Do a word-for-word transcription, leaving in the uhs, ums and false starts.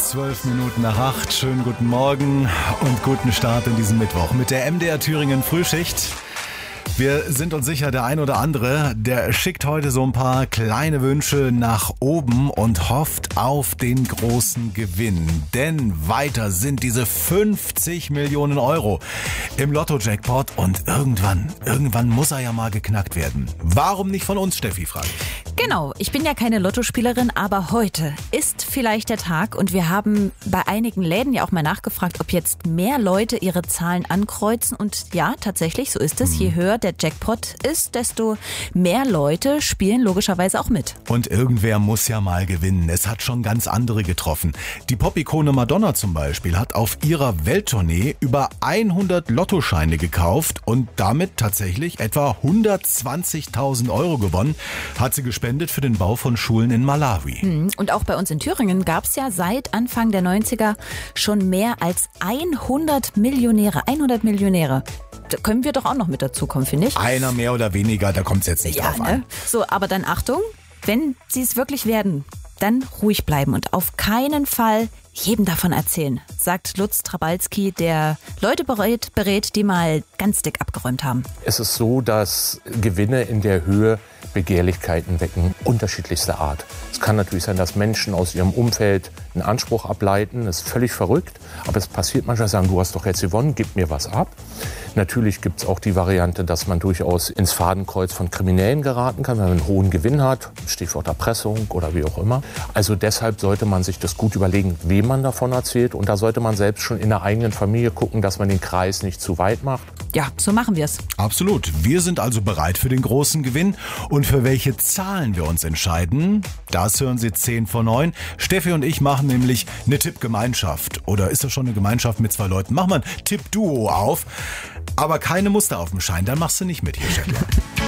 Zwölf Minuten nach acht. Schönen guten Morgen und guten Start in diesen Mittwoch mit der M D R Thüringen Frühschicht. Wir sind uns sicher, der ein oder andere, der schickt heute so ein paar kleine Wünsche nach oben und hofft auf den großen Gewinn. Denn weiter sind diese fünfzig Millionen Euro im Lotto-Jackpot und irgendwann, irgendwann muss er ja mal geknackt werden. Warum nicht von uns, Steffi, frage ich. Genau, ich bin ja keine Lottospielerin, aber heute ist vielleicht der Tag und wir haben bei einigen Läden ja auch mal nachgefragt, ob jetzt mehr Leute ihre Zahlen ankreuzen und ja, tatsächlich, so ist es. Je höher der Jackpot ist, desto mehr Leute spielen logischerweise auch mit. Und irgendwer muss ja mal gewinnen. Es hat schon ganz andere getroffen. Die Pop-Ikone Madonna zum Beispiel hat auf ihrer Welttournee über hundert Lottoscheine gekauft und damit tatsächlich etwa hundertzwanzigtausend Euro gewonnen, hat sie gespendet für den Bau von Schulen in Malawi. Und auch bei uns in Thüringen gab es ja seit Anfang der neunziger schon mehr als hundert Millionäre. hundert Millionäre. Da können wir doch auch noch mit dazukommen, finde ich. Einer mehr oder weniger, da kommt es jetzt nicht ja, drauf ne? an. So, aber dann Achtung, wenn sie es wirklich werden, dann ruhig bleiben und auf keinen Fall jedem davon erzählen, sagt Lutz Trabalski, der Leute berät, berät, die mal ganz dick abgeräumt haben. Es ist so, dass Gewinne in der Höhe Begehrlichkeiten wecken, unterschiedlichster Art. Es kann natürlich sein, dass Menschen aus ihrem Umfeld einen Anspruch ableiten, das ist völlig verrückt, aber es passiert manchmal, sagen, du hast doch jetzt gewonnen, gib mir was ab. Natürlich gibt es auch die Variante, dass man durchaus ins Fadenkreuz von Kriminellen geraten kann, wenn man einen hohen Gewinn hat, Stichwort Erpressung oder wie auch immer. Also deshalb sollte man sich das gut überlegen, wem man davon erzählt, und da sollte man selbst schon in der eigenen Familie gucken, dass man den Kreis nicht zu weit macht. Ja, so machen wir es. Absolut. Wir sind also bereit für den großen Gewinn. Und für welche Zahlen wir uns entscheiden, das hören Sie zehn vor neun. Steffi und ich machen nämlich eine Tippgemeinschaft. Oder ist das schon eine Gemeinschaft mit zwei Leuten? Machen wir ein Tippduo auf. Aber keine Muster auf dem Schein, dann machst du nicht mit hier, Steffi.